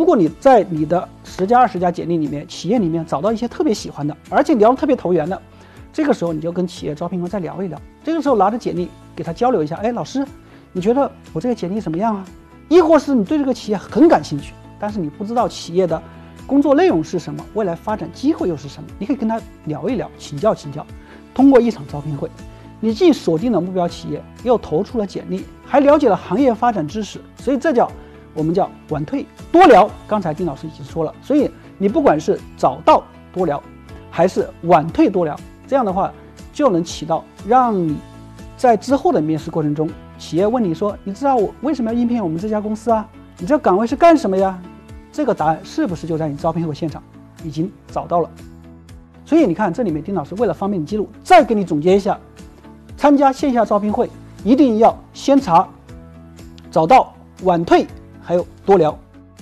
果你在你的10家20家简历里面，企业里面找到一些特别喜欢的，而且聊得特别投缘的，这个时候你就跟企业招聘官再聊一聊。这个时候拿着简历给他交流一下，哎，老师，你觉得我这个简历怎么样啊？亦或是你对这个企业很感兴趣，但是你不知道企业的工作内容是什么，未来发展机会又是什么，你可以跟他聊一聊，请教请教。通过一场招聘会，你既锁定了目标企业，又投出了简历，还了解了行业发展知识，所以这我们叫晚退多聊。刚才丁老师已经说了，所以你不管是早到多聊，还是晚退多聊，这样的话就能起到让你在之后的面试过程中，企业问你说，你知道我为什么要应聘我们这家公司啊？你这岗位是干什么呀？这个答案是不是就在你招聘会现场已经找到了？所以你看，这里面丁老师为了方便你记录，再给你总结一下：参加线下招聘会一定要先查早到、晚退，还有多聊。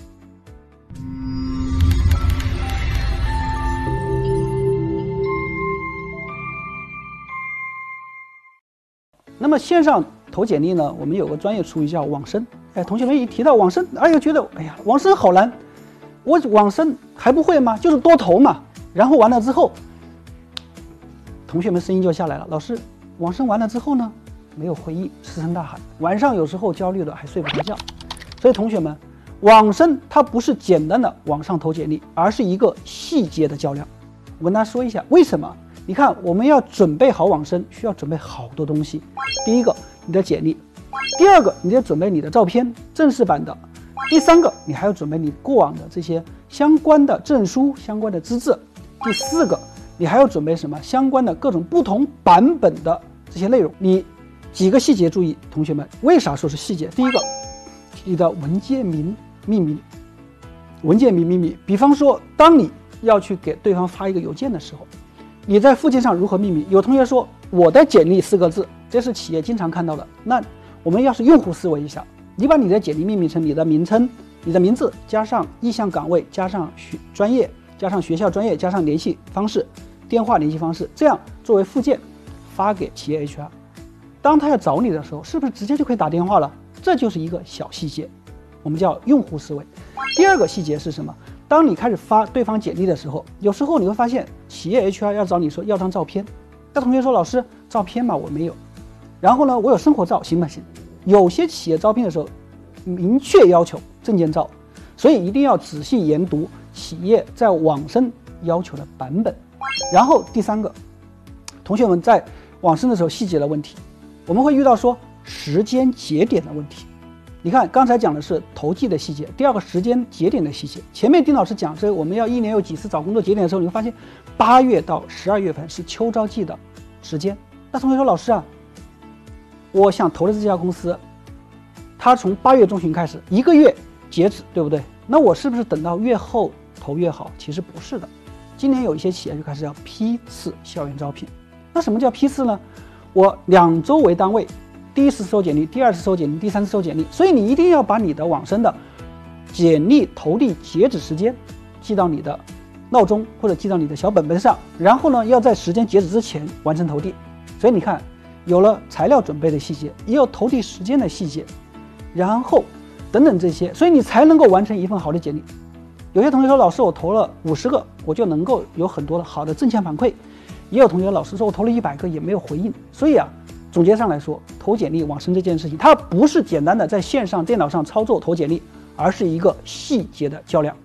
那么线上投简历呢，我们有个专业术语叫网申。哎，同学们一提到网申，哎呀，觉得哎呀，网申好难，我网申还不会吗？就是多投嘛。然后完了之后，同学们声音就下来了，老师，网申完了之后呢，没有回应，石沉大海，晚上有时候焦虑的还睡不着觉。所以同学们，网申它不是简单的网上投简历，而是一个细节的较量。我跟大家说一下为什么。你看，我们要准备好网申，需要准备好多东西。第一个，你的简历；第二个，你得准备你的照片，正式版的；第三个，你还要准备你过往的这些相关的证书、相关的资质；第四个，你还要准备什么？相关的各种不同版本的这些内容。你几个细节注意，同学们，为啥说是细节？第一个，你的文件名命名，文件名命名。比方说，当你要去给对方发一个邮件的时候，你在附件上如何命名？有同学说我的简历4个字，这是企业经常看到的。那我们要是用户思维一下，你把你的简历命名成你的名称、你的名字加上意向岗位，加上专业，加上学校专业，加上联系方式、电话联系方式，这样作为附件发给企业 HR。当他要找你的时候，是不是直接就可以打电话了？这就是一个小细节，我们叫用户思维。第二个细节是什么？当你开始发对方简历的时候，有时候你会发现企业 HR 要找你说要张照片，那同学说老师照片嘛我没有，然后呢我有生活照行不行？有些企业招聘的时候明确要求证件照，所以一定要仔细研读企业在网申要求的版本。然后第三个，同学们在网申的时候细节的问题，我们会遇到说时间节点的问题。你看，刚才讲的是投递的细节，第二个时间节点的细节。前面丁老师讲这个，我们要1年有几次找工作节点的时候，你会发现8月到12月份是秋招季的时间。那同学说，老师啊，我想投的这家公司，它从8月中旬开始1个月截止，对不对？那我是不是等到越后投越好？其实不是的。今年有一些企业就开始要批次校园招聘。那什么叫批次呢？我2周为单位。第一次收简历，第二次收简历，第三次收简历，所以你一定要把你的网申的简历投递截止时间记到你的闹钟或者记到你的小本本上，然后呢要在时间截止之前完成投递。所以你看，有了材料准备的细节，也有投递时间的细节，然后等等这些，所以你才能够完成一份好的简历。有些同学说，老师我投了50个，我就能够有很多的好的正向反馈。也有同学老师说我投了100个也没有回应。所以啊，总结上来说，投简历网申这件事情，它不是简单的在线上电脑上操作投简历，而是一个细节的较量。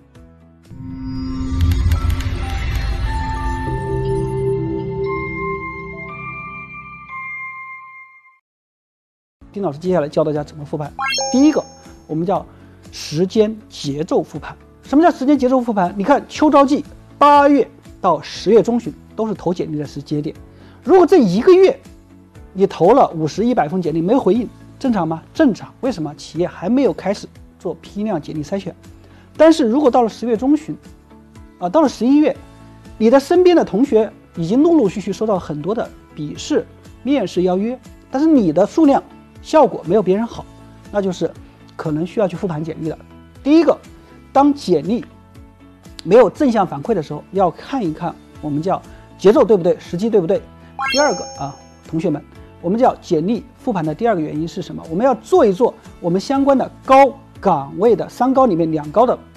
丁老师接下来教大家怎么复盘。第一个，我们叫时间节奏复盘。什么叫时间节奏复盘？你看秋招季8月到10月中旬都是投简历的时间点，如果这1个月你投了50、100封简历没有回应，正常吗？正常。为什么？企业还没有开始做批量简历筛选。但是如果到了10月中旬，到了11月，你的身边的同学已经陆陆续续收到很多的笔试、面试邀约，但是你的数量、效果没有别人好，那就是可能需要去复盘简历的。第一个，当简历没有正向反馈的时候，要看一看我们叫节奏对不对，时机对不对。第二个同学们，我们叫简历复盘的第二个原因是什么？我们要做一做我们相关的高岗位的3高里面2高的